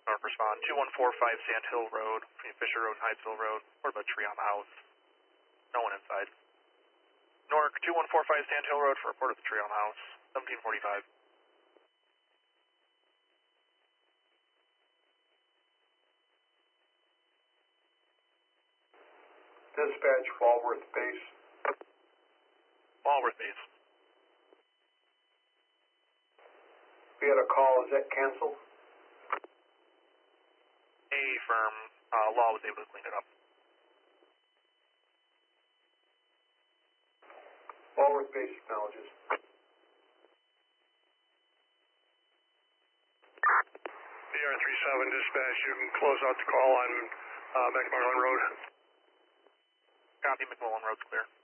North respond, 2145 Sand Hill Road, between Fisher Road and Hydesville Road. What about a tree on the house? No one inside. Nork, 2145 Sand Hill Road for report of the tree on the house, 1745. Dispatch, Walworth Base. Walworth Base. We had a call, is that canceled? A firm, Law was able to clean it up. Walworth Base acknowledges. DR37 dispatch, you can close out the call on McMullen Road. Copy, McMullen Road's clear.